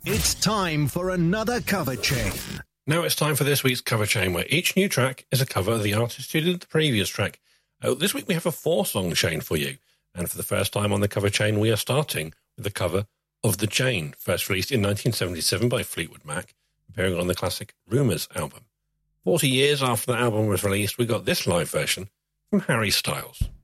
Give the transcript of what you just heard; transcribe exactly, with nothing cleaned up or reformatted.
It's time for another cover chain. Now it's time for this week's cover chain, where each new track is a cover of the artist who did the previous track. Oh, this week we have a four-song chain for you. And for the first time on the cover chain, we are starting with the cover of The Chain, first released in nineteen seventy-seven by Fleetwood Mac, appearing on the classic Rumours album. Forty years after the album was released, we got this live version from Harry Styles.